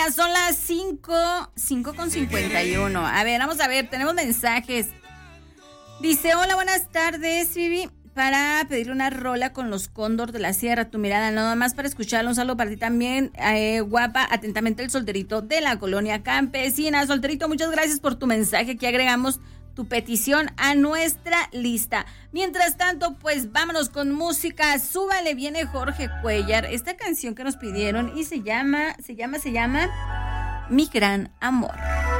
Ya son las 5:51. A ver, vamos a ver, tenemos mensajes. Dice, hola, buenas tardes, Vivi. Para pedirle una rola con los Cóndor de la Sierra, tu mirada, nada más para escucharlo. Un saludo para ti también, guapa. Atentamente, el Solterito de la Colonia Campesina. Solterito, muchas gracias por tu mensaje. Aquí agregamos tu petición a nuestra lista. Mientras tanto, pues vámonos con música. Súbale, viene Jorge Cuellar. Esta canción que nos pidieron y se llama Mi Gran Amor.